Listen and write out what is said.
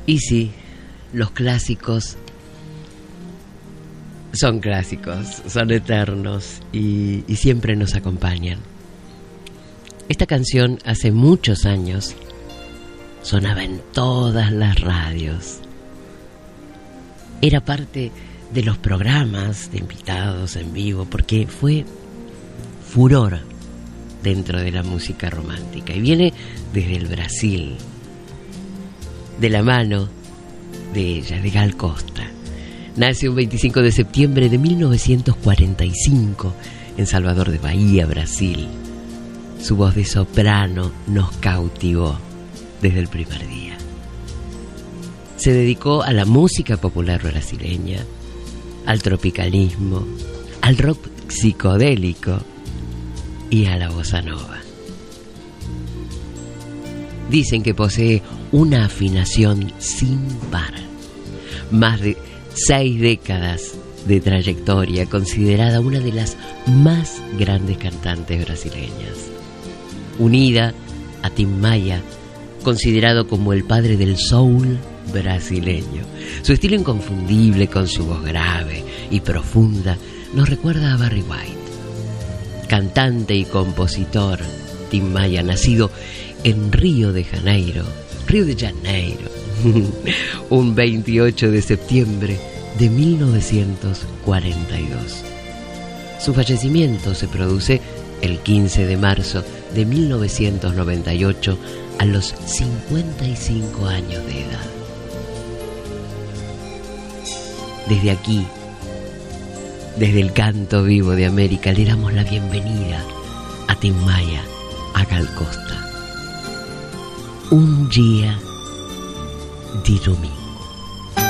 Y sí, los clásicos son clásicos, son eternos y siempre nos acompañan. Esta canción hace muchos años sonaba en todas las radios. Era parte de los programas de invitados en vivo porque fue furor dentro de la música romántica y viene desde el Brasil, de la mano de ella, de Gal Costa. Nace un 25 de septiembre de 1945 en Salvador de Bahía, Brasil. Su voz de soprano nos cautivó desde el primer día. Se dedicó a la música popular brasileña, al tropicalismo, al rock psicodélico y a la bossa nova. Dicen que posee una afinación sin par. Más de 6 décadas de trayectoria, considerada una de las más grandes cantantes brasileñas. Unida a Tim Maia, considerado como el padre del soul brasileño. Su estilo inconfundible, con su voz grave y profunda, nos recuerda a Barry White. Cantante y compositor, Tim Maia, nacido en Río de Janeiro, un 28 de septiembre de 1942. Su fallecimiento se produce el 15 de marzo de 1998 a los 55 años de edad. Desde aquí, desde el Canto Vivo de América, le damos la bienvenida a Tim Maia, a Gal Costa. Un día de domingo.